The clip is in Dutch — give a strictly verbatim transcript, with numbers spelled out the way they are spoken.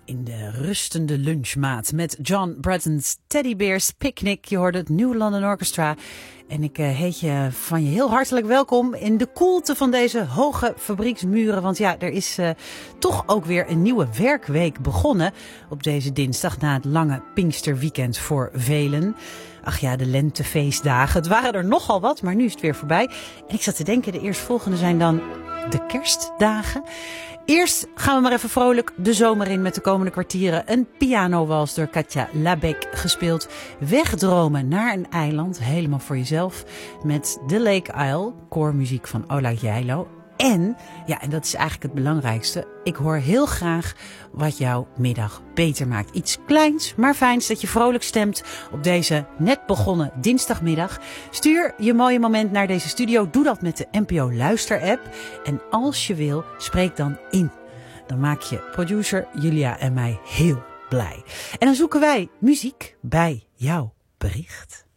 In de rustende lunchmaat met John Bretton's Teddy Bears Picnic. Je hoorde het New London Orchestra. En ik uh, heet je van je heel hartelijk welkom in de koelte van deze hoge fabrieksmuren. Want ja, er is uh, toch ook weer een nieuwe werkweek begonnen op deze dinsdag na het lange Pinksterweekend voor velen. Ach ja, de lentefeestdagen. Het waren er nogal wat, maar nu is het weer voorbij. En ik zat te denken, de eerstvolgende zijn dan de kerstdagen. Eerst gaan we maar even vrolijk de zomer in met de komende kwartieren. Een pianowals door Katja Labec gespeeld. Wegdromen naar een eiland, helemaal voor jezelf. Met The Lake Isle, koormuziek van Ola Gjeilo. En, ja, en dat is eigenlijk het belangrijkste. Ik hoor heel graag wat jouw middag beter maakt. Iets kleins, maar fijns dat je vrolijk stemt op deze net begonnen dinsdagmiddag. Stuur je mooie moment naar deze studio. Doe dat met de N P O Luister app. En als je wil, spreek dan in. Dan maak je producer Julia en mij heel blij. En dan zoeken wij muziek bij jouw bericht.